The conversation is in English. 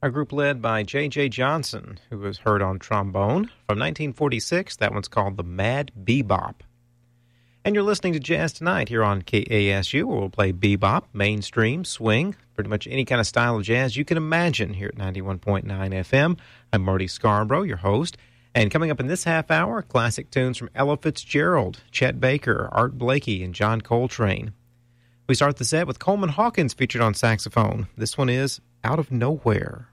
A group led by J.J. Johnson, who was heard on trombone. From 1946, that one's called the Mad Bebop. And you're listening to Jazz Tonight here on KASU, where we'll play bebop, mainstream, swing, pretty much any kind of style of jazz you can imagine here at 91.9 FM. I'm Marty Scarborough, your host. And coming up in this half hour, classic tunes from Ella Fitzgerald, Chet Baker, Art Blakey, and John Coltrane. We start the set with Coleman Hawkins featured on saxophone. This one is Out of Nowhere.